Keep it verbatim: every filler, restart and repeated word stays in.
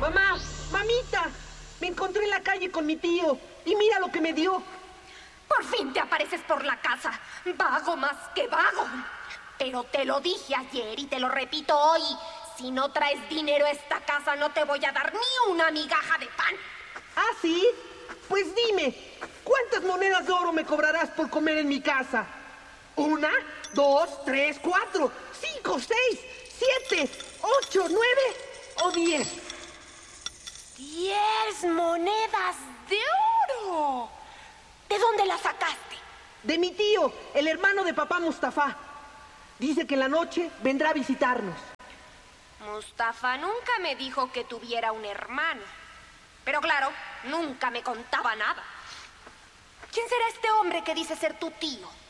Mamá, mamita, me encontré en la calle con mi tío y mira lo que me dio. Por fin te apareces por la casa, vago más que vago. Pero te lo dije ayer y te lo repito hoy. Si no traes dinero a esta casa, no te voy a dar ni una migaja de pan. ¿Ah, sí? Pues dime, ¿cuántas monedas de oro me cobrarás por comer en mi casa? ¿Una, dos, tres, cuatro, cinco, seis, siete, ocho, nueve o diez? ¡Diez monedas de oro! ¿De dónde las sacaste? De mi tío, el hermano de papá Mustafa. Dice que en la noche vendrá a visitarnos. Mustafa nunca me dijo que tuviera un hermano. Pero claro, nunca me contaba nada. ¿Quién será este hombre que dice ser tu tío?